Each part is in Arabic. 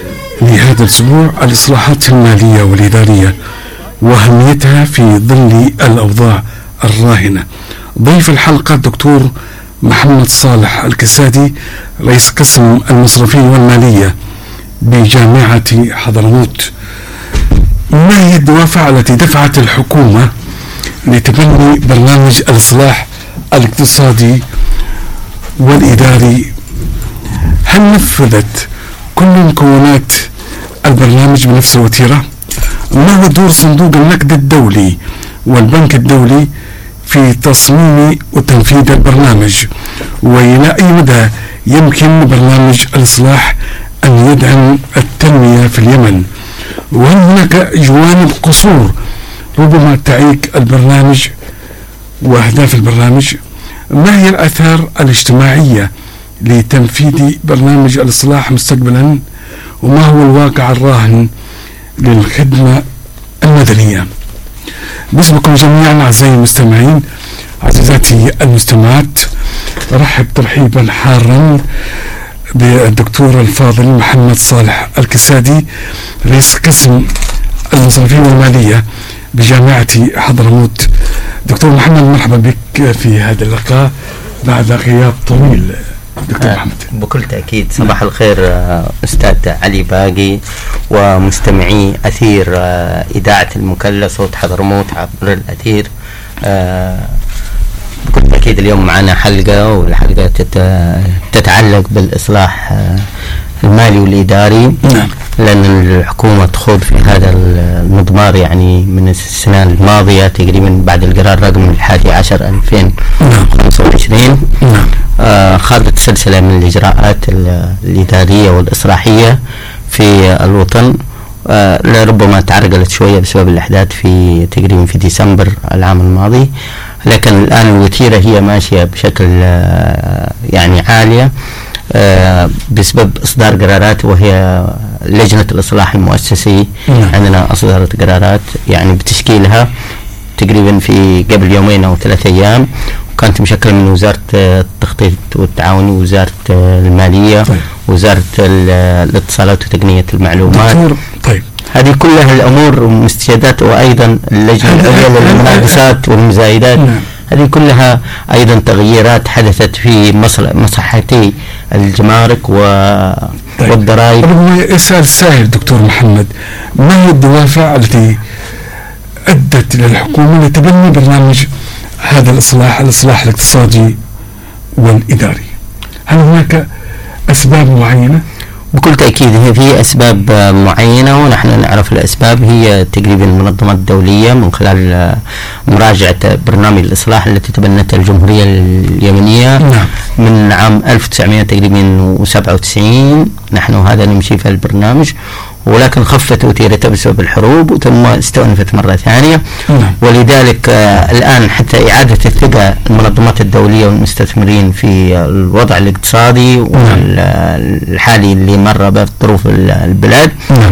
لهذا الأسبوع الإصلاحات المالية والإدارية وأهميتها في ظل الأوضاع الراهنة. ضيف الحلقة الدكتور محمد صالح الكسادي، رئيس قسم المصرفية والمالية بجامعة حضرموت. ما هي الدوافع التي دفعت الحكومة لتبني برنامج الإصلاح الاقتصادي والإداري؟ هل نفذت كل مكونات البرنامج بنفس الوتيرة؟ ما هو دور صندوق النقد الدولي والبنك الدولي في تصميم وتنفيذ البرنامج؟ وإلى أي مدى يمكن برنامج الإصلاح أن يدعم التنمية في اليمن؟ وهل هناك جوانب قصور ربما تعيق البرنامج وأهداف البرنامج؟ ما هي الآثار الاجتماعية لتنفيذ برنامج الإصلاح مستقبلا؟ وما هو الواقع الراهن للخدمة المدنية؟ باسمكم جميعا أعزائي المستمعين، عزيزاتي المستمعات، رحب ترحيبا حارا بالدكتور الفاضل محمد صالح الكسادي، رئيس قسم المصرفية والمالية بجامعة حضرموت. دكتور محمد، مرحبا بك في هذا اللقاء بعد غياب طويل. دكتور محمد، بكل تأكيد صباح الخير أستاذ علي باقي ومستمعي أثير إذاعة المكلا صوت حضرموت عبر الأثير. بكل تأكيد اليوم معنا حلقة، والحلقة تتعلق بالإصلاح المالي والإداري. نعم. لأن الحكومة تخوض في هذا المضمار يعني من السنة الماضية تقريبا بعد القرار رقم 11/2025. نعم. خاضت سلسلة من الإجراءات الإدارية والإصلاحية في الوطن. لربما تعرقلت شوية بسبب الأحداث في تقريبا في ديسمبر العام الماضي، لكن الآن الوتيرة هي ماشية بشكل يعني عالية بسبب إصدار قرارات، وهي لجنة الإصلاح المؤسسي عندنا أصدرت قرارات يعني بتشكيلها تقريبا في قبل يومين أو 3 أيام، وكانت مشكلة من وزارة التخطيط والتعاون ووزارة المالية ووزارة الاتصالات وتقنية المعلومات. طيب، هذه كلها الأمور مستجدات، وأيضا اللجنة العليا للمناقصات والمزايدات. هذه كلها أيضا تغييرات حدثت في مصلحتي الجمارك والضرائب. يسأل السائل دكتور محمد، ما هي الدوافع التي أدت للحكومة لتبني برنامج هذا الإصلاح الاقتصادي والإداري؟ هل هناك أسباب معينة؟ بكل تأكيد هي في أسباب معينة، ونحن نعرف الأسباب. هي تقريبا المنظمات الدولية من خلال مراجعة برنامج الإصلاح التي تبنتها الجمهورية اليمنية من عام 1997. نحن هذا نمشي في البرنامج، ولكن خفت وتيرته بسبب الحروب ثم استأنفت مرة ثانية. ولذلك الآن حتى إعادة الثقة المنظمات الدولية والمستثمرين في الوضع الاقتصادي والحالي اللي مر بظروف البلاد،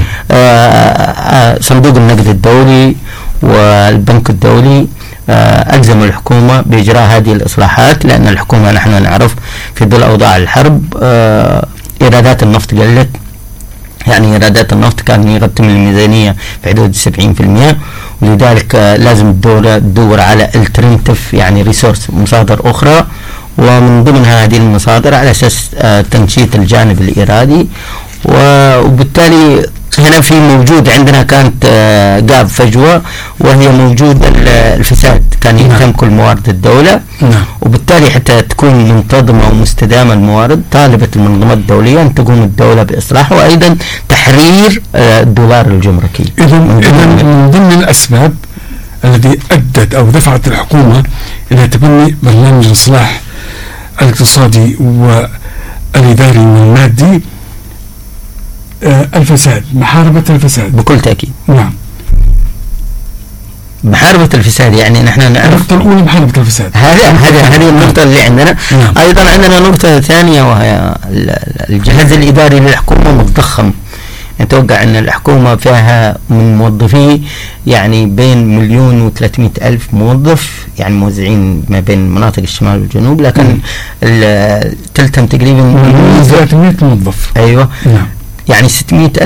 صندوق النقد الدولي والبنك الدولي ألزم الحكومة بإجراء هذه الإصلاحات، لأن الحكومة نحن نعرف في ظل أوضاع الحرب إيرادات النفط قلت. يعني إيرادات النفط كان يغطي من الميزانية في حدود 70%، ولذلك لازم الدولة تدور على الترنتف يعني ريسورس مصادر أخرى، ومن ضمنها هذه المصادر على أساس تنشيط الجانب الإيرادي. وبالتالي هنا في موجود عندنا كانت جاب فجوة، وهي موجود الفساد كان يهتم كل موارد الدولة. وبالتالي حتى تكون منتظمة ومستدامة الموارد طالبت المنظمات الدولية أن تقوم الدولة بإصلاح وأيضا تحرير الدولار الجمركي. إذن من ضمن الأسباب التي أدت أو دفعت الحكومة إلى تبني برنامج الإصلاح الاقتصادي والإداري والمادي الفساد، محاربة الفساد. بكل تأكيد. نعم. محاربة الفساد يعني نحن نعرف النقطة الأولى محاربة الفساد. هذه النقطة اللي عندنا. أيضا عندنا نقطة ثانية، وهي الجهاز الإداري للحكومة متضخم. نتوقع أن الحكومة فيها من موظفي يعني بين 1,300,000 موظف، يعني موزعين ما بين مناطق الشمال والجنوب، لكن تلتم تقريبا 300 موظف. أيوة. نعم. يعني 600